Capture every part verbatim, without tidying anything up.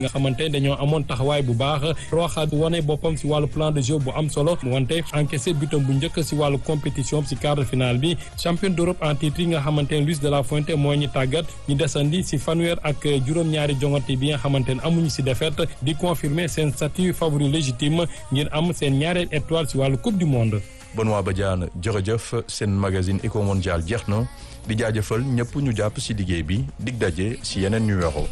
nga xamante dañoo amoon taxawaay bu baax Roxa wane boppam si wàllu plan de jeu bu am solo wante encaissé butam bu njëkk si wàllu compétition si quart de finale bi champion d'Europe en titre yi nga xamante ne Luis de la Fuente moo ñu tàggat ñu desandi si fanweer ak juróom-ñaari jongante bi nga xamante ne amuñu si défaite di confirmer seen statut favori légitime ngir am seen ñaareel étoile si wàllu coupe du monde. Benoît Badiane jërëjëf seen magazine Eco Mondial jeex na di jaajëfal ñëpp ñu jàpp si liggéey bi dig daje si yeneen numéro.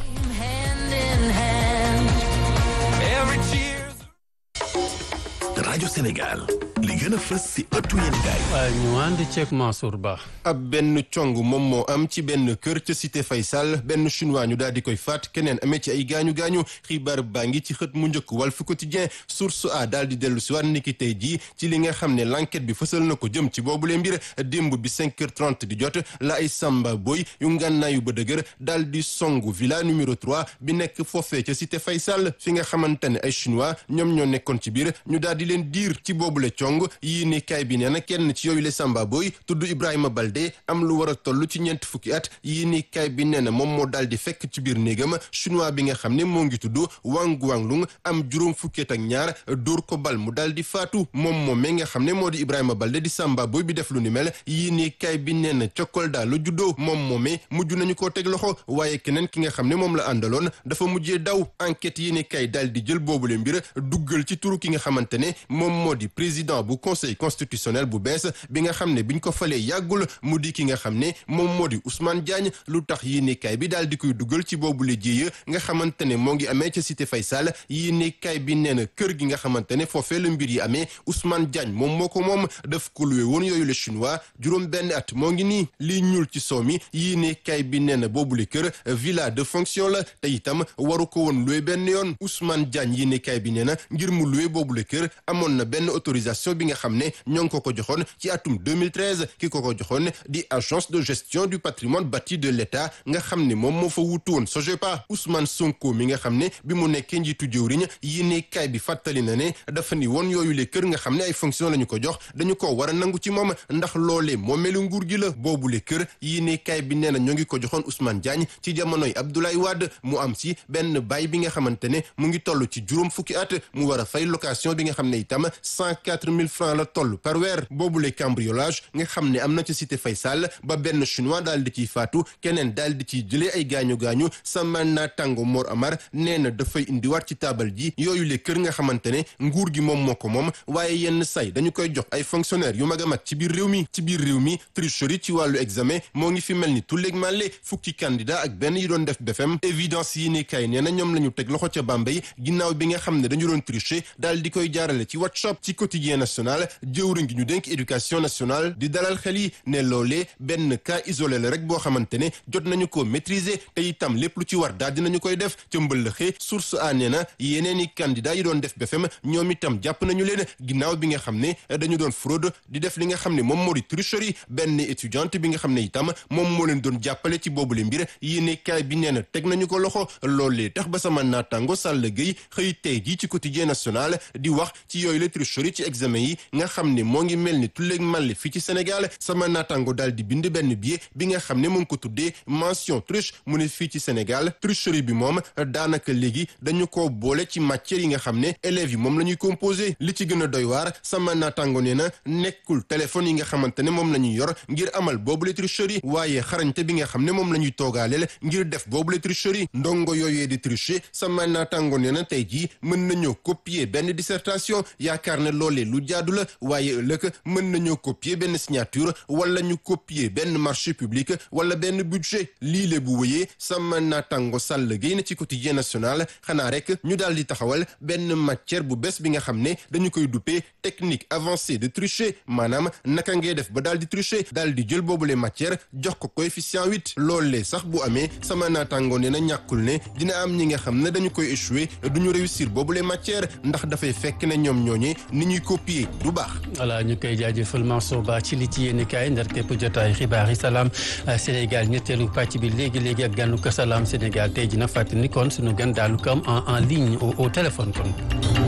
rajo Sénégal li gën a fës si ëttu yéenekaay. waaye ñu ànd ceeg Mansour Ba. ab benn cong moom moo am ci benn kër ca cité Faysal benn chinois ñu daal di koy faat keneen amee ci ay gaañu gaañu xibaar baa ngi ci xët mu njëkk Walf Quotidien Source A daal di dellu si waat niki tey jii ci li nga xam ne l'enquête bi fësal na ko jëm ci boobule mbir démb bi cinq heures trente di jot la ay samba boy yu ngànnaayu ba dëgër daal di songu villa numéro trois bi nekk foofee ca cité Faysal fi nga xamante ne ay chinois ñoom ñoo nekkoon ci biir ñu daal di leen diir ci boobule cong yii ni kay bi nee na kenn ci yooyu le samba boy tudd Ibrahima Balde am lu war a toll ci ñeent fukki at yii ni kay bi nee na moom moo daal di fekk ci biir néegam chinois bi nga xam ne moo ngi tudd Wang Guanglong am juróom fukki at ak ñaar dóor ko bal mu daal di faatu moom moom mi nga xam ne moo di Ibrahima Balde di samba boy bi def lu ni mel yii ni kay bi nee na ca Kolda la juddoo moom moomee mujj nañu koo teg loxo waaye keneen ki nga xam ne moom la àndaloon dafa mujjee daw enquête yii ni kay daal di jël boobule mbir duggal ci turu ki nga xamante ne moom moo di président bu conseil constitutionnel bu bees bi nga xam ne biñ ko falee yàggul mu di ki nga xam ne moom moo di Ousmane Diagne lu tax yéenekaay bi daal di koy dugal ci boobule jéeya nga xamante ne moo ngi amee ca cité Faysal yéenekaay bi nee na kër gi nga xamante ne foofee la mbir yi amee Ousmane Diagne moom moo ko moom daf ko luwe woon yooyu le chinois juróom benn at moo ngi nii lii ñuul ci soow mi yéenekaay bi nee na boobule kër villa de fonction la te itam waru ko woon luwe benn yoon Ousmane Diagne yéenekaay bi nee na ngir mu luwe boobule kër amoon na benn autorisation bi nga xam ne ñoo ngi ko ko joxoon ci atum deux mille treize ki ko ko joxoon di agence de gestion du patrimoine bâti de l'État nga xam ne moom moo fa wutu woon SOGEPA Ousmane Sonko mi nga xam ne bi mu nekkee njiitu jëwriñ yéenekaay bi fàttali na ne dafa ni woon yooyu le kër nga xam ne ay fonction la ñu ko jox dañu ko war a nangu ci moom ndax loolee moomeelu nguur gi la boobu le kër yéenekaay bi nee na ñoo ngi ko joxoon Ousmane Diagne ci jamonoy Abdoulaye Wade mu am si benn baay bi nga xamante ne mu ngi toll ci juróom fukki at mu war a fay location bi nga xam ne itam cent quatre mille francs la toll par weer boobule cambriolage nga xam ne am na ci cité Faysal ba benn chinois daal di ciy faatu keneen daal di ciy jëlee ay gaañu gaañu sama naataango Mor Amar nee na dafay indiwaat ci taabal ji yooyu le kër nga xamante ne nguur gi moom moo ko moom waaye yenn say dañu koy jox ay fonctionnaires yu mag a mag ci biir réew mi ci biir réew mi tricherie ci wàllu examen moo ngi fi mel ni tulleeg màlle fukki candidat ak benn yi doon def B F M évidence yi ni kay nee na ñoom la ñu teg loxo ca Bambey ginnaaw bi nga xam ne dañu doon tricher daal di koy jaarale ci WhatsApp ci quotidien national jëwriñ gi ñu dénk éducation nationale di dalal xel yi ne loolee benn cas isolé la rek boo xamante ne jot nañu ko maîtriser te itam lépp lu ci war daal dinañu koy def ca mbëllëxee source a nee na yeneen i candidat yi doon def B F M ñoom itam jàpp nañu leen ginnaaw bi nga xam ne dañu doon fraude di def li nga xam ne moom moo di tricherie benn étudiante bi nga xam ne itam moom moo leen doon jàppale ci boobule mbir yéene kaay bi nee na teg nañu ko loxo loolee tax ba sama naataango Sall Gueye xëy tey jii ci quotidien national di wax ci yooyu la tricherie ci examen yi nga xam ne moo ngi mel ni tulleeg màlle fii ci Sénégal sama naataango daal di bind benn billet bi nga xam ne mu ngi ko tuddee mention triche mu ne fii ci Sénégal tricherie bi moom daanaka léegi dañu ko boole ci matière yi nga xam ne élèves yi moom la ñuy composé li ci gën a doy waar sama naataango nee na nekkul téléphone yi nga xamante ne moom la ñuy yor ngir amal boobule tricherie waaye xarañte bi nga xam ne moom la ñuy toogaaleel ngir def boobule tricherie ndongo yooyee di tricher sama naataango nee na tey jii mën nañoo copier benn dissertation yaakaar ne loolee lu jaadu la waaye ëllëg mën nañoo copier benn signature wala ñu copier benn marché public wala benn budget lii le bu wëyee sama naataango Sall Gueye na ci quotidien national xanaa rek ñu daal di taxawal benn matière bu bees bi nga xam ne dañu koy duppee technique avancée de tricher maanaam naka ngay def ba daal di tricher daal di jël boobule matière jox ko coefficient huit loolee sax bu amee sama naataango nee na ñàkkul ne dina am ñi nga xam ne dañu koy échouer du ñu réussir boobule matière ndax dafay fekk ne ñoom ñooñee ni ñuy copier du baax. voilà ñu koy jaajëfal Mansour Ba ci li ci yéen kaay ndar képp jotaay xibaar yi Salam Sénégal ñetteelu pàcc bi léegi léegi ak ganu ko Salam Sénégal tey jii na fàttali ni kon sunu gan daalu ko am en en ligne au au téléphone kon.